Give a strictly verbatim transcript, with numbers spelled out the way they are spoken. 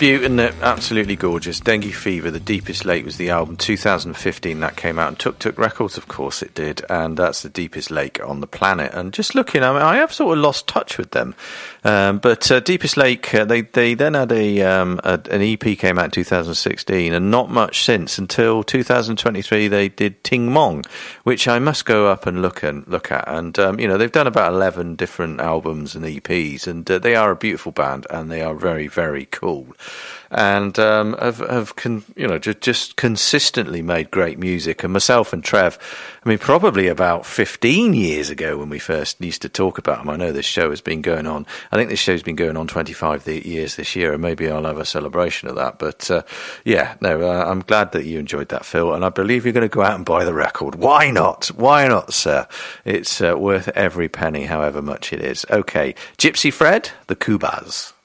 beaut, isn't it? Absolutely gorgeous. Dengue Fever, The Deepest Lake was the album. two thousand fifteen that came out. And Tuk Tuk Records, of course it did. And that's the deepest lake on the planet. And just looking, I mean, I have sort of lost touch with them. Um, but uh, Deepest Lake, uh, they, they then had a, um, a an E P came out in two thousand sixteen, and not much since until two thousand twenty-three they did Ting Mong, which I must go up and look and look at. And um, you know, they've done about eleven different albums and E Ps, and uh, they are a beautiful band, and they are very, very cool. And um, have, have con- you know, just, just consistently made great music. And myself and Trev, I mean, probably about fifteen years ago when we first used to talk about them. I know this show has been going on. I think this show's been going on twenty-five years this year, and maybe I'll have a celebration of that. But uh, yeah, no, uh, I'm glad that you enjoyed that, Phil. And I believe you're going to go out and buy the record. Why not? Why not, sir? It's uh, worth every penny, however much it is. Okay, Gypsy Fred, the Kubas.